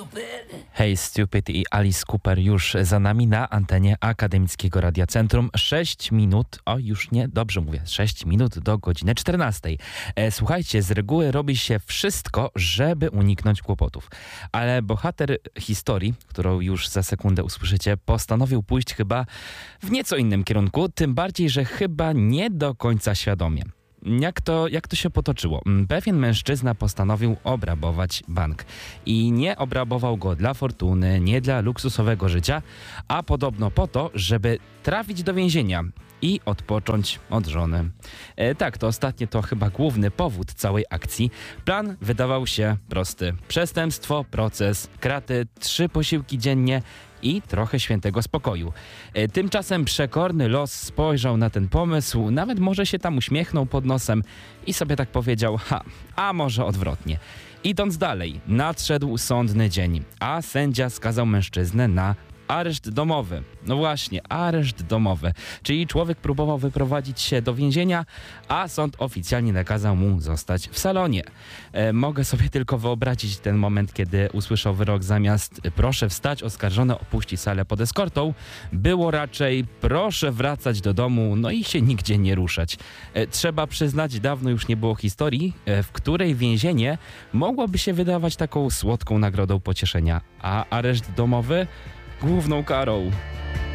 Hey Stupid i Alice Cooper już za nami na antenie Akademickiego Radia Centrum. 6 minut, już nie, dobrze mówię, 6 minut do godziny 14. Słuchajcie, z reguły robi się wszystko, żeby uniknąć kłopotów. Ale bohater historii, którą już za sekundę usłyszycie, postanowił pójść chyba w nieco innym kierunku, tym bardziej, że chyba nie do końca świadomie. Jak to się potoczyło? Pewien mężczyzna postanowił obrabować bank. I nie obrabował go dla fortuny, nie dla luksusowego życia, a podobno po to, żeby trafić do więzienia i odpocząć od żony. Tak, to ostatnie to chyba główny powód całej akcji. Plan wydawał się prosty. Przestępstwo, proces, kraty, 3 posiłki dziennie i trochę świętego spokoju. Tymczasem przekorny los spojrzał na ten pomysł, nawet może się tam uśmiechnął pod nosem i sobie tak powiedział, a może odwrotnie. Idąc dalej, nadszedł sądny dzień, a sędzia skazał mężczyznę na areszt domowy. No właśnie, areszt domowy. Czyli człowiek próbował wyprowadzić się do więzienia, a sąd oficjalnie nakazał mu zostać w salonie. Mogę sobie tylko wyobrazić ten moment, kiedy usłyszał wyrok zamiast proszę wstać, oskarżony opuści salę pod eskortą, było raczej proszę wracać do domu, no i się nigdzie nie ruszać. Trzeba przyznać, dawno już nie było historii, w której więzienie mogłoby się wydawać taką słodką nagrodą pocieszenia, a areszt domowy główną karą.